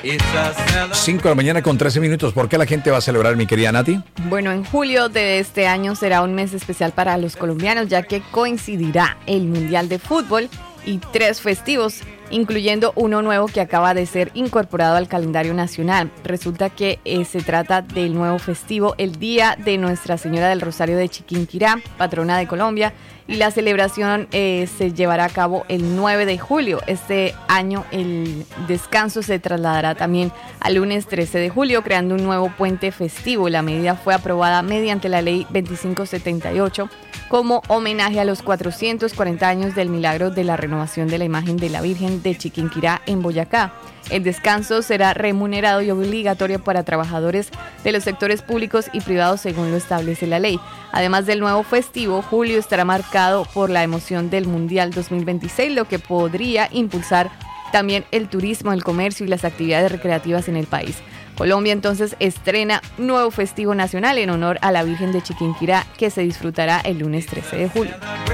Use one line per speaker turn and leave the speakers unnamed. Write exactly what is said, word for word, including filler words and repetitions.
cinco de la mañana con trece minutos. ¿Por qué la gente va a celebrar, mi querida Nati?
Bueno, en julio de este año será un mes especial para los colombianos, ya que coincidirá el Mundial de Fútbol y tres festivos, incluyendo uno nuevo que acaba de ser incorporado al calendario nacional. Resulta que eh, se trata del nuevo festivo, el Día de Nuestra Señora del Rosario de Chiquinquirá, patrona de Colombia, y la celebración eh, se llevará a cabo el nueve de julio. Este año el descanso se trasladará también al lunes trece de julio, creando un nuevo puente festivo. La medida fue aprobada mediante la ley veinticinco setenta y ocho como homenaje a los cuatrocientos cuarenta años del milagro de la renovación de la imagen de la Virgen de Chiquinquirá en Boyacá. El descanso será remunerado y obligatorio para trabajadores de los sectores públicos y privados según lo establece la ley. Además del nuevo festivo, julio estará marcado por la emoción del Mundial dos mil veintiséis, lo que podría impulsar también el turismo, el comercio y las actividades recreativas en el país. Colombia entonces estrena nuevo festivo nacional en honor a la Virgen de Chiquinquirá, que se disfrutará el lunes trece de julio.